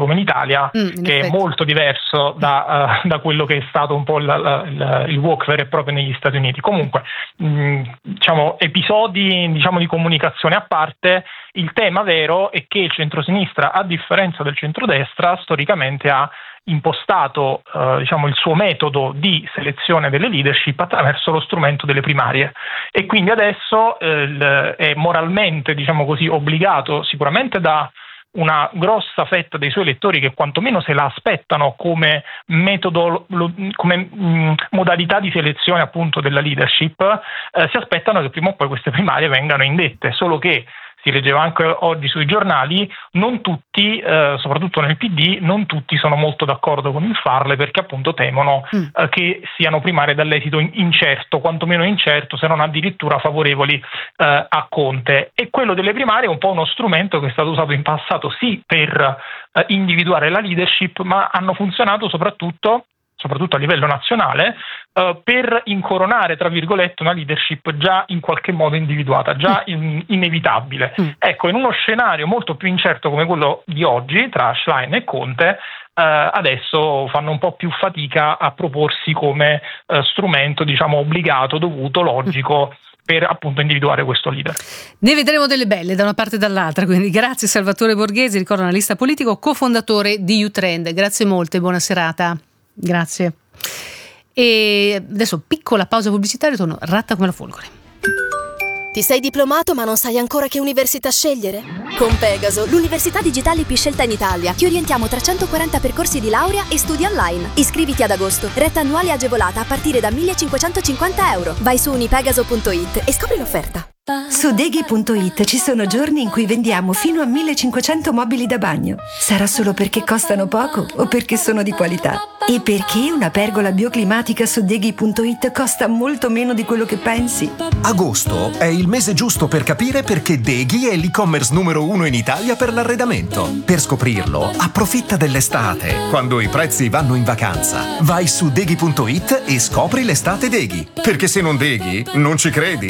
come in Italia, che è molto diverso da quello che è stato un po' il walk vero e proprio negli Stati Uniti. Comunque, diciamo, episodi di comunicazione a parte, il tema vero è che il centrosinistra, a differenza del centrodestra, storicamente ha impostato il suo metodo di selezione delle leadership attraverso lo strumento delle primarie, e quindi adesso è moralmente, obbligato sicuramente da una grossa fetta dei suoi elettori, che quantomeno se la aspettano come metodo, come modalità di selezione appunto della leadership, si aspettano che prima o poi queste primarie vengano indette, solo che si leggeva anche oggi sui giornali, non tutti, soprattutto nel PD, non tutti sono molto d'accordo con il farle, perché appunto temono che siano primarie dall'esito incerto, quantomeno incerto, se non addirittura favorevoli a Conte. E quello delle primarie è un po' uno strumento che è stato usato in passato sì per individuare la leadership, ma hanno funzionato soprattutto a livello nazionale, per incoronare, tra virgolette, una leadership già in qualche modo individuata, già inevitabile. Ecco, in uno scenario molto più incerto come quello di oggi, tra Schlein e Conte, adesso fanno un po' più fatica a proporsi come strumento, obbligato, dovuto, logico, per appunto individuare questo leader. Ne vedremo delle belle da una parte e dall'altra, quindi grazie Salvatore Borghesi, ricordo analista politico, cofondatore di Utrend. Grazie molte, buona serata. Grazie. E adesso piccola pausa pubblicitaria, torno ratta come la folgore. Ti sei diplomato ma non sai ancora che università scegliere? Con Pegaso, l'università digitale più scelta in Italia, ti orientiamo tra 140 percorsi di laurea e studi online. Iscriviti ad agosto, retta annuale agevolata a partire da €1.550. Vai su unipegaso.it e scopri l'offerta. Su Deghi.it ci sono giorni in cui vendiamo fino a 1.500 mobili da bagno. Sarà solo perché costano poco o perché sono di qualità? E perché una pergola bioclimatica su Deghi.it costa molto meno di quello che pensi? Agosto è il mese giusto per capire perché Deghi è l'e-commerce numero 1 in Italia per l'arredamento. Per scoprirlo, approfitta dell'estate, quando i prezzi vanno in vacanza. Vai su Deghi.it e scopri l'estate Deghi. Perché se non Deghi, non ci credi.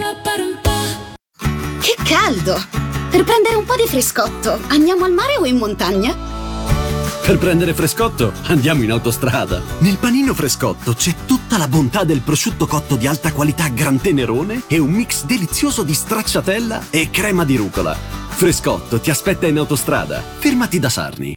Che caldo! Per prendere un po' di frescotto, andiamo al mare o in montagna? Per prendere frescotto, andiamo in autostrada. Nel panino Frescotto c'è tutta la bontà del prosciutto cotto di alta qualità Gran Tenerone e un mix delizioso di stracciatella e crema di rucola. Frescotto ti aspetta in autostrada. Fermati da Sarni.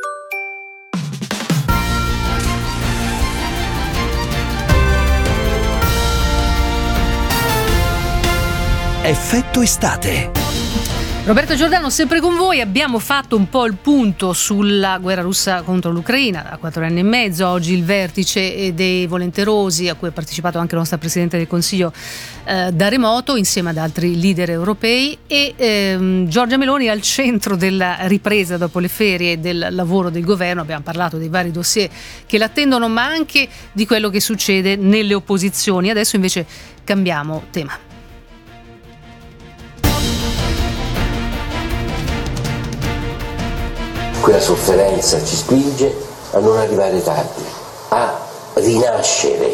Effetto estate. Roberto Giordano sempre con voi. Abbiamo fatto un po' il punto sulla guerra russa contro l'Ucraina da 4 anni e mezzo. Oggi il vertice dei volenterosi, a cui ha partecipato anche la nostra Presidente del Consiglio da remoto insieme ad altri leader europei, e Giorgia Meloni al centro della ripresa dopo le ferie del lavoro del governo. Abbiamo parlato dei vari dossier che l'attendono, ma anche di quello che succede nelle opposizioni. Adesso invece cambiamo tema. Quella sofferenza ci spinge a non arrivare tardi, a rinascere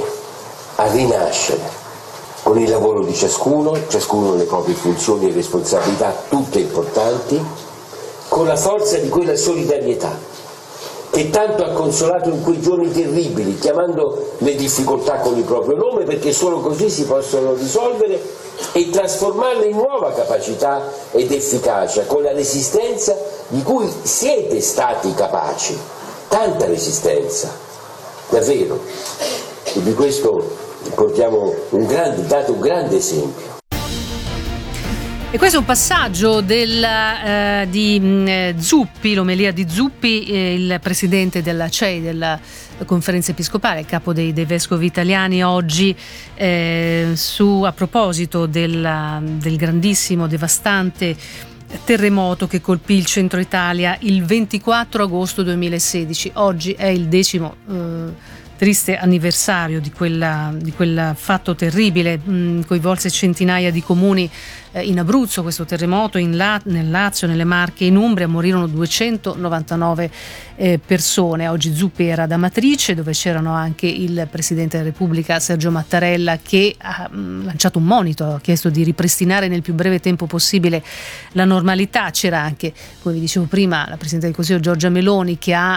con il lavoro di ciascuno le proprie funzioni e responsabilità, tutte importanti, con la forza di quella solidarietà che tanto ha consolato in quei giorni terribili, chiamando le difficoltà con il proprio nome, perché solo così si possono risolvere, e trasformarle in nuova capacità ed efficacia, con la resistenza di cui siete stati capaci. Tanta resistenza, davvero, e di questo portiamo dato un grande esempio. E questo è un passaggio di Zuppi, l'omelia di Zuppi, il presidente della CEI, della Conferenza Episcopale, il capo dei vescovi italiani, oggi a proposito del grandissimo, devastante terremoto che colpì il centro Italia il 24 agosto 2016. Oggi è il 10° triste anniversario di quel fatto terribile, coinvolse centinaia di comuni in Abruzzo. Questo terremoto nel Lazio, nelle Marche e in Umbria morirono 299 persone. Oggi Zuppi era ad Amatrice, dove c'erano anche il Presidente della Repubblica Sergio Mattarella, che ha lanciato un monito, ha chiesto di ripristinare nel più breve tempo possibile la normalità. C'era anche, come vi dicevo prima, la Presidente del Consiglio Giorgia Meloni, che ha